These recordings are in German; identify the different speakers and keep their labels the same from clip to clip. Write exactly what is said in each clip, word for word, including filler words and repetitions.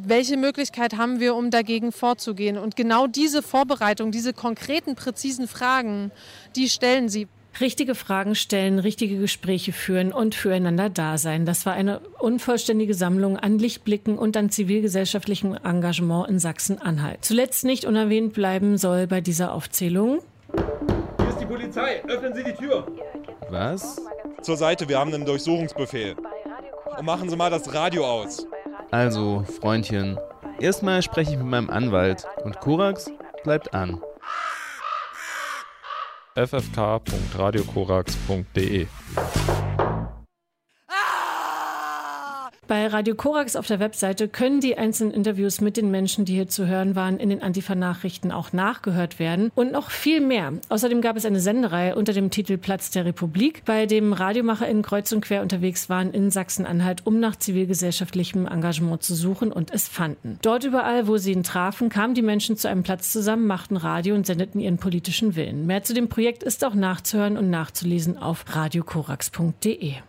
Speaker 1: welche Möglichkeit haben wir, um dagegen vorzugehen? Und genau diese Vorbereitung, diese konkreten, präzisen Fragen, die stellen sie.
Speaker 2: Richtige Fragen stellen, richtige Gespräche führen und füreinander da sein. Das war eine unvollständige Sammlung an Lichtblicken und an zivilgesellschaftlichem Engagement in Sachsen-Anhalt. Zuletzt nicht unerwähnt bleiben soll bei dieser Aufzählung:
Speaker 3: Hier ist die Polizei, öffnen Sie die Tür.
Speaker 4: Was?
Speaker 3: Zur Seite, wir haben einen Durchsuchungsbefehl. Und machen Sie mal das Radio aus.
Speaker 4: Also, Freundchen, erstmal spreche ich mit meinem Anwalt und Korax bleibt an.
Speaker 5: f f k punkt radio korax punkt d e
Speaker 2: Bei Radio Korax auf der Webseite können die einzelnen Interviews mit den Menschen, die hier zu hören waren, in den Antifa-Nachrichten auch nachgehört werden und noch viel mehr. Außerdem gab es eine Sendereihe unter dem Titel Platz der Republik, bei dem RadiomacherInnen kreuz und quer unterwegs waren in Sachsen-Anhalt, um nach zivilgesellschaftlichem Engagement zu suchen und es fanden. Dort überall, wo sie ihn trafen, kamen die Menschen zu einem Platz zusammen, machten Radio und sendeten ihren politischen Willen. Mehr zu dem Projekt ist auch nachzuhören und nachzulesen auf radio korax punkt d e.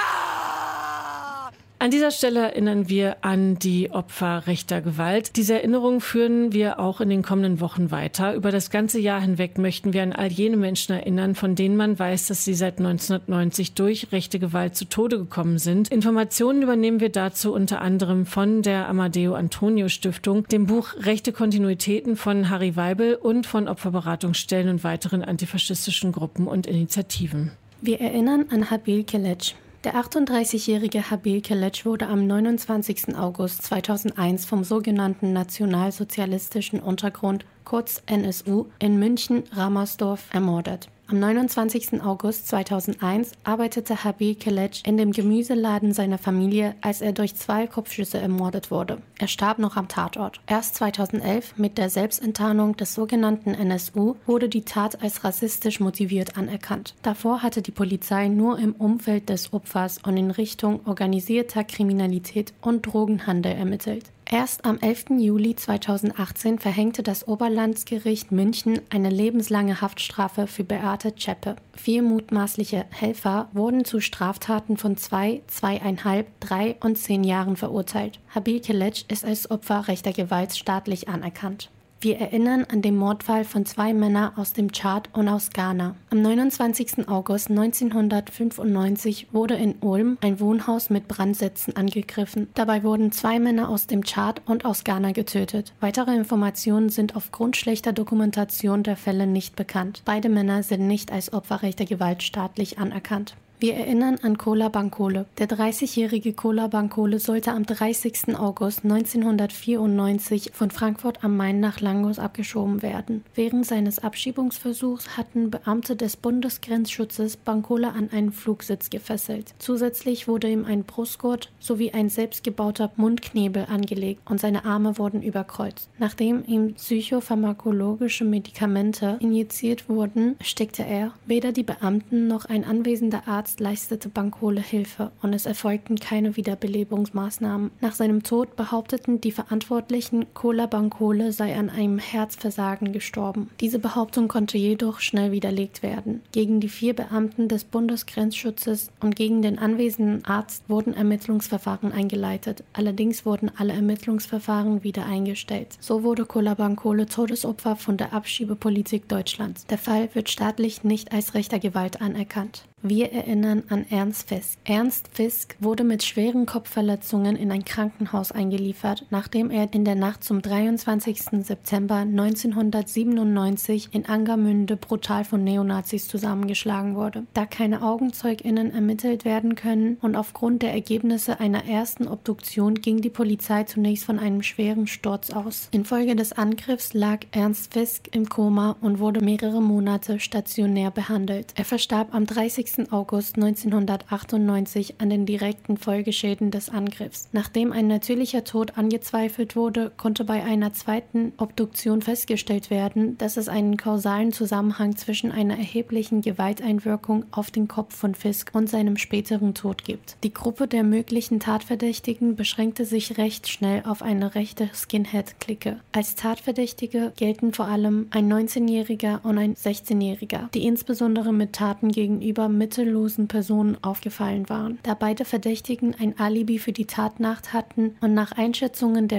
Speaker 2: An dieser Stelle erinnern wir an die Opfer rechter Gewalt. Diese Erinnerung führen wir auch in den kommenden Wochen weiter. Über das ganze Jahr hinweg möchten wir an all jene Menschen erinnern, von denen man weiß, dass sie seit neunzehnhundertneunzig durch rechte Gewalt zu Tode gekommen sind. Informationen übernehmen wir dazu unter anderem von der Amadeo Antonio Stiftung, dem Buch Rechte Kontinuitäten von Harry Weibel und von Opferberatungsstellen und weiteren antifaschistischen Gruppen und Initiativen.
Speaker 6: Wir erinnern an Habil Keleç. Der achtunddreißigjährige Habil Keleç wurde am neunundzwanzigsten August zweitausendeins vom sogenannten Nationalsozialistischen Untergrund, kurz N S U, in München-Ramersdorf ermordet. Am neunundzwanzigsten August zweitausendeins arbeitete Habil Keleç in dem Gemüseladen seiner Familie, als er durch zwei Kopfschüsse ermordet wurde. Er starb noch am Tatort. Erst zweitausendelf, mit der Selbstenttarnung des sogenannten N S U, wurde die Tat als rassistisch motiviert anerkannt. Davor hatte die Polizei nur im Umfeld des Opfers und in Richtung organisierter Kriminalität und Drogenhandel ermittelt. Erst am elften Juli zweitausendachtzehn verhängte das Oberlandesgericht München eine lebenslange Haftstrafe für Beate Zschäpe. Vier mutmaßliche Helfer wurden zu Straftaten von zwei, zweieinhalb, drei und zehn Jahren verurteilt. Habil Keleç ist als Opfer rechter Gewalt staatlich anerkannt. Wir erinnern an den Mordfall von zwei Männern aus dem Tschad und aus Ghana. Am neunundzwanzigsten August neunzehnhundertfünfundneunzig wurde in Ulm ein Wohnhaus mit Brandsätzen angegriffen. Dabei wurden zwei Männer aus dem Tschad und aus Ghana getötet. Weitere Informationen sind aufgrund schlechter Dokumentation der Fälle nicht bekannt. Beide Männer sind nicht als Opfer rechter Gewalt staatlich anerkannt. Wir erinnern an Kola Bankole. Der dreißigjährige Kola Bankole sollte am dreißigsten August neunzehnhundertvierundneunzig von Frankfurt am Main nach Langos abgeschoben werden. Während seines Abschiebungsversuchs hatten Beamte des Bundesgrenzschutzes Bankole an einen Flugsitz gefesselt. Zusätzlich wurde ihm ein Brustgurt sowie ein selbstgebauter Mundknebel angelegt und seine Arme wurden überkreuzt. Nachdem ihm psychopharmakologische Medikamente injiziert wurden, erstickte er. Weder die Beamten noch ein anwesender Arzt leistete Bankole Hilfe und es erfolgten keine Wiederbelebungsmaßnahmen. Nach seinem Tod behaupteten die Verantwortlichen, Kola Bankole sei an einem Herzversagen gestorben. Diese Behauptung konnte jedoch schnell widerlegt werden. Gegen die vier Beamten des Bundesgrenzschutzes und gegen den anwesenden Arzt wurden Ermittlungsverfahren eingeleitet. Allerdings wurden alle Ermittlungsverfahren wieder eingestellt. So wurde Kola Bankole Todesopfer von der Abschiebepolitik Deutschlands. Der Fall wird staatlich nicht als rechter Gewalt anerkannt. Wir erinnern an Ernst Fisk. Ernst Fisk wurde mit schweren Kopfverletzungen in ein Krankenhaus eingeliefert, nachdem er in der Nacht zum dreiundzwanzigsten September neunzehnhundertsiebenundneunzig in Angermünde brutal von Neonazis zusammengeschlagen wurde. Da keine AugenzeugInnen ermittelt werden können und aufgrund der Ergebnisse einer ersten Obduktion ging die Polizei zunächst von einem schweren Sturz aus. Infolge des Angriffs lag Ernst Fisk im Koma und wurde mehrere Monate stationär behandelt. Er verstarb am dreißigsten August neunzehnhundertachtundneunzig an den direkten Folgeschäden des Angriffs. Nachdem ein natürlicher Tod angezweifelt wurde, konnte bei einer zweiten Obduktion festgestellt werden, dass es einen kausalen Zusammenhang zwischen einer erheblichen Gewalteinwirkung auf den Kopf von Fisk und seinem späteren Tod gibt. Die Gruppe der möglichen Tatverdächtigen beschränkte sich recht schnell auf eine rechte Skinhead-Clique. Als Tatverdächtige gelten vor allem ein neunzehnjähriger und ein sechzehnjähriger, die insbesondere mit Taten gegenüber mittellosen Personen aufgefallen waren. Da beide Verdächtigen ein Alibi für die Tatnacht hatten und nach Einschätzungen der